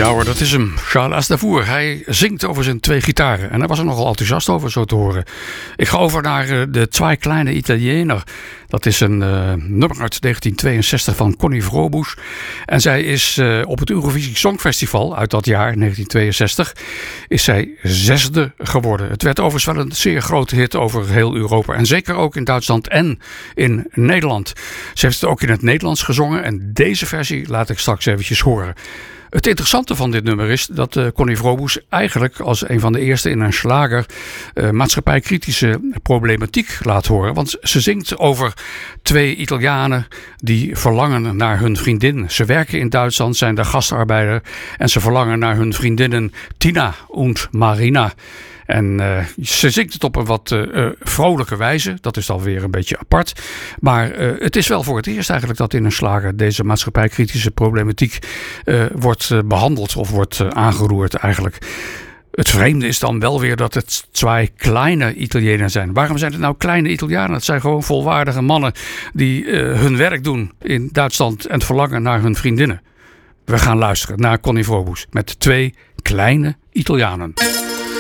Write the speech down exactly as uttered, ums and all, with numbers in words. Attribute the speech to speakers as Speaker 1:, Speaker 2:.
Speaker 1: Ja hoor, dat is hem. Charles Aznavour. Hij zingt over zijn twee gitaren. En daar was er nogal enthousiast over, zo te horen. Ik ga over naar uh, de Zwei kleine Italiener. Dat is een uh, nummer uit negentien tweeënzestig van Connie Vroboes. En zij is uh, op het Eurovisie Songfestival uit dat jaar, negentien tweeënzestig, is zij zesde geworden. Het werd overigens wel een zeer grote hit over heel Europa. En zeker ook in Duitsland en in Nederland. Ze heeft het ook in het Nederlands gezongen. En deze versie laat ik straks eventjes horen. Het interessante van dit nummer is dat uh, Connie Vroboes eigenlijk als een van de eerste in een slager uh, maatschappijkritische problematiek laat horen. Want ze zingt over twee Italianen die verlangen naar hun vriendin. Ze werken in Duitsland, zijn daar gastarbeider en ze verlangen naar hun vriendinnen Tina en Marina. En uh, ze zingt het op een wat uh, vrolijke wijze. Dat is dan weer een beetje apart. Maar uh, het is wel voor het eerst eigenlijk dat in een slager deze maatschappijkritische problematiek uh, wordt uh, behandeld of wordt uh, aangeroerd eigenlijk. Het vreemde is dan wel weer dat het twee kleine Italianen zijn. Waarom zijn het nou kleine Italianen? Het zijn gewoon volwaardige mannen die uh, hun werk doen in Duitsland en verlangen naar hun vriendinnen. We gaan luisteren naar Connie Vroboes met twee kleine Italianen.